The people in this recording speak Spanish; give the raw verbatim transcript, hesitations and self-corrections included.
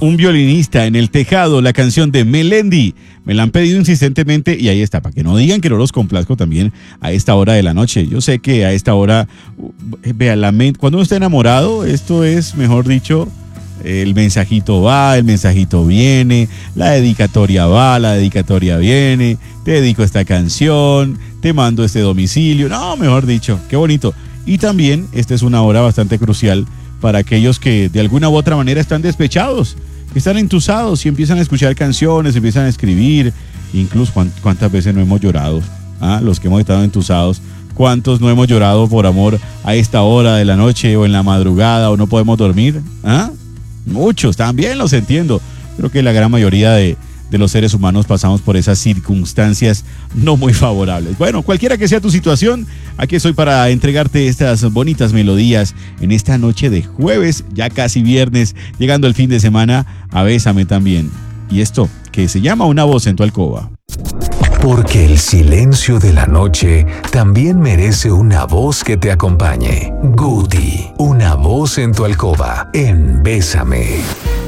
Un violinista en el tejado, la canción de Melendi. Me la han pedido insistentemente y ahí está, para que no digan que no los complazco también a esta hora de la noche. Yo sé que a esta hora, vea, la mente, cuando uno está enamorado, esto es, mejor dicho, el mensajito va, el mensajito viene, la dedicatoria va, la dedicatoria viene, te dedico esta canción, te mando este domicilio. No, mejor dicho, qué bonito. Y también esta es una hora bastante crucial para aquellos que de alguna u otra manera están despechados, que están entusados y empiezan a escuchar canciones, empiezan a escribir. Incluso cuántas veces no hemos llorado, ¿ah? Los que hemos estado entusados, cuántos no hemos llorado por amor a esta hora de la noche o en la madrugada o no podemos dormir, ¿ah? Muchos, también los entiendo. Creo que la gran mayoría de, de los seres humanos pasamos por esas circunstancias no muy favorables. Bueno, cualquiera que sea tu situación, aquí estoy para entregarte estas bonitas melodías en esta noche de jueves, ya casi viernes, llegando el fin de semana, a Bésame también. Y esto, que se llama Una voz en tu alcoba. Porque el silencio de la noche también merece una voz que te acompañe. Guti, una voz en tu alcoba, en Bésame.